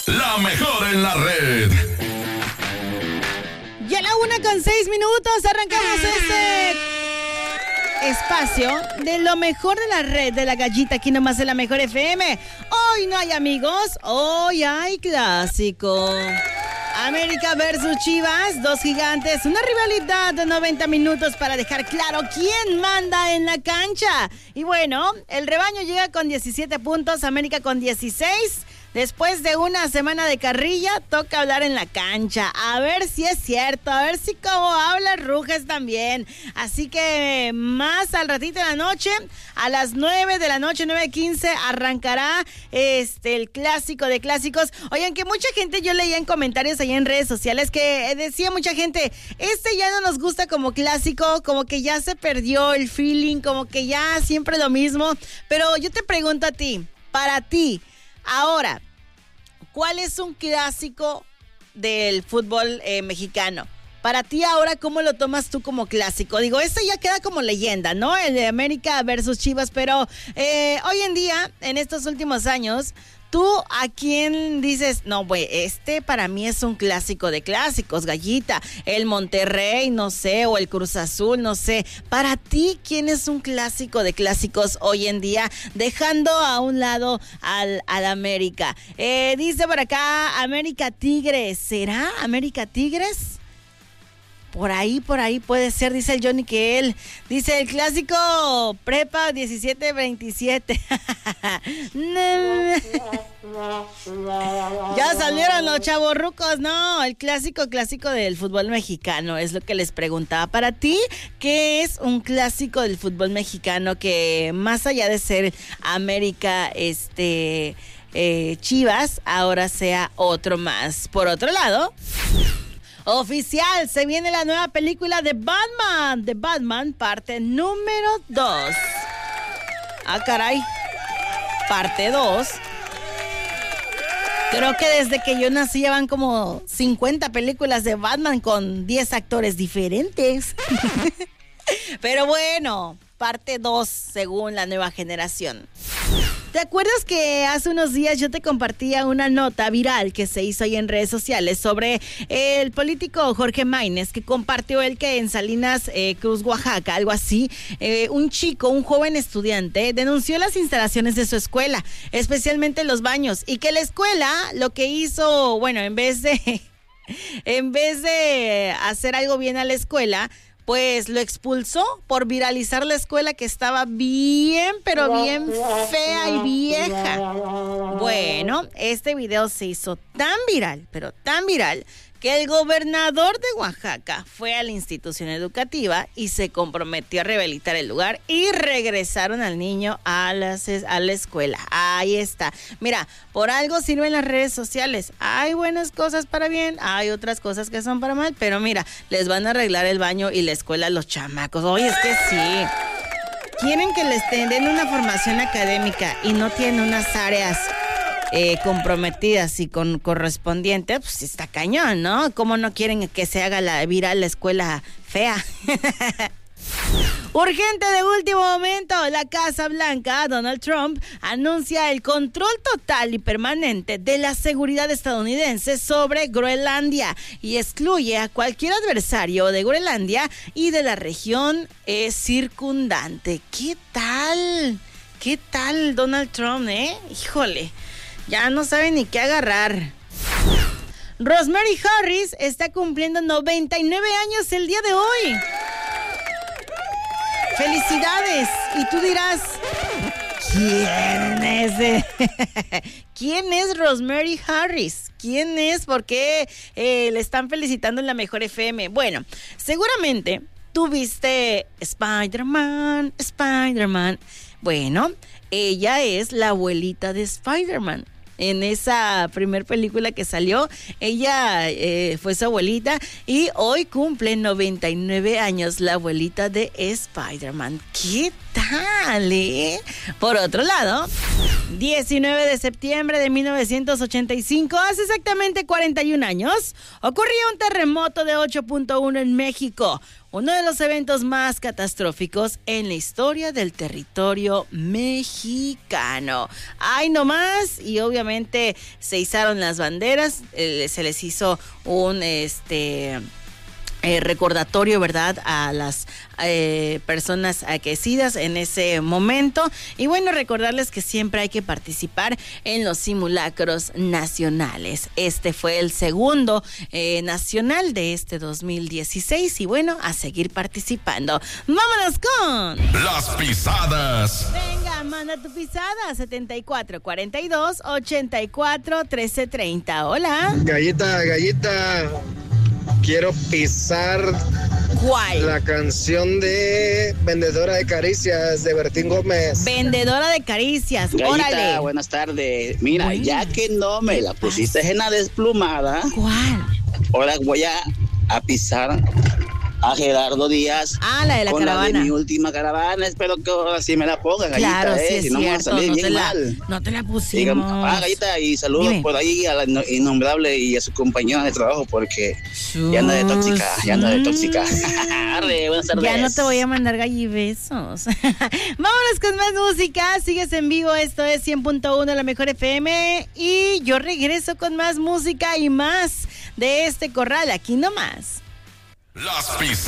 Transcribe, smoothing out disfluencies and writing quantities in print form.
La mejor en la red. Y a la 1:06 arrancamos este espacio de lo mejor de la red de la gallita, aquí nomás en la mejor FM. Hoy no hay amigos, hoy hay clásico. América versus Chivas, dos gigantes, una rivalidad de 90 minutos para dejar claro quién manda en la cancha. Y bueno, el rebaño llega con 17 puntos, América con 16. Después de una semana de carrilla, toca hablar en la cancha. A ver si es cierto, a ver si como habla Ruges también. Así que más al ratito de la noche, a las 9 de la noche, 9:15, arrancará el clásico de clásicos. Oigan, que mucha gente, yo leía en comentarios ahí en redes sociales que decía mucha gente, ya no nos gusta como clásico, como que ya se perdió el feeling, como que ya siempre lo mismo. Pero yo te pregunto a ti, para ti, ahora, ¿cuál es un clásico del fútbol mexicano? Para ti ahora, ¿cómo lo tomas tú como clásico? Digo, ya queda como leyenda, ¿no? El de América versus Chivas, pero hoy en día, en estos últimos años, ¿tú a quién dices? No, güey, para mí es un clásico de clásicos, gallita. El Monterrey, no sé, o el Cruz Azul, no sé. Para ti, ¿quién es un clásico de clásicos hoy en día? Dejando a un lado al América. Dice por acá, América Tigres. ¿Será América Tigres? Por ahí puede ser, dice el Johnny que él. Dice el clásico Prepa 17-27. Ya salieron los chavorrucos, no, el clásico del fútbol mexicano, es lo que les preguntaba. Para ti, ¿qué es un clásico del fútbol mexicano que más allá de ser América, Chivas, ahora sea otro más? Por otro lado, oficial, se viene la nueva película de Batman. The Batman, parte número 2. Ah, caray. Parte 2. Creo que desde que yo nací ya van como 50 películas de Batman con 10 actores diferentes. Pero bueno, parte 2 según la nueva generación. ¿Te acuerdas que hace unos días yo te compartía una nota viral que se hizo ahí en redes sociales sobre el político Jorge Maínez, que compartió él que en Salinas Cruz, Oaxaca, algo así, un joven estudiante, denunció las instalaciones de su escuela, especialmente los baños, y que la escuela lo que hizo, bueno, en vez de hacer algo bien a la escuela, pues lo expulsó por viralizar la escuela que estaba bien, pero bien fea y vieja. Bueno, este video se hizo tan viral, pero tan viral, que el gobernador de Oaxaca fue a la institución educativa y se comprometió a rehabilitar el lugar y regresaron al niño a la escuela. Ahí está. Mira, por algo sirven las redes sociales. Hay buenas cosas para bien, hay otras cosas que son para mal, pero mira, les van a arreglar el baño y la escuela a los chamacos. Oye, es que sí. Quieren que les den una formación académica y no tienen unas áreas comprometidas y con correspondiente, pues está cañón, ¿no? ¿Cómo no quieren que se haga viral la escuela fea? Urgente de último momento, la Casa Blanca, Donald Trump, anuncia el control total y permanente de la seguridad estadounidense sobre Groenlandia y excluye a cualquier adversario de Groenlandia y de la región circundante. ¿Qué tal? ¿Qué tal Donald Trump, Híjole. Ya no sabe ni qué agarrar. Rosemary Harris está cumpliendo 99 años el día de hoy. ¡Felicidades! Y tú dirás, ¿quién es? ¿Quién es Rosemary Harris? ¿Quién es? ¿Por qué le están felicitando en la mejor FM? Bueno, seguramente tú viste Spider-Man. Bueno, ella es la abuelita de Spider-Man. En esa primer película que salió, ella fue su abuelita y hoy cumple 99 años la abuelita de Spider-Man. ¿Qué tal, Por otro lado, 19 de septiembre de 1985, hace exactamente 41 años, ocurrió un terremoto de 8.1 en México. uno de los eventos más catastróficos en la historia del territorio mexicano. ¡Ay, no más! Y obviamente se izaron las banderas, se les hizo un recordatorio, ¿verdad?, a las personas aquecidas en ese momento. Y bueno, recordarles que siempre hay que participar en los simulacros nacionales. Este fue el segundo nacional de este 2016 y bueno, a seguir participando. ¡Vámonos con las pisadas! Venga, manda tu pisada 7442-841330. Hola. Gallita. Quiero pisar. ¿Cuál? La canción de Vendedora de Caricias de Bertín Gómez. Vendedora de Caricias, Gallita, órale. buenas tardes. Mira, Bueno, ya que no me la pusiste en la desplumada, ¿cuál? ahora voy a pisar a Gerardo Díaz. Ah, la de la con caravana. La de mi última caravana. Espero que ahora sí me la pongan, Gallita. Claro, sí es si no me va a cierto, salir bien mal. no te la pusimos. Gallita, y saludos Dime. por ahí a la innombrable y a su compañera de trabajo porque ya anda de tóxica, Arre, buenas tardes. Ya no te voy a mandar gallibesos. Vámonos con más música. Sigues en vivo, esto es 100.1 La Mejor FM. Y yo regreso con más música y más de este corral, aquí nomás. Las pisadas.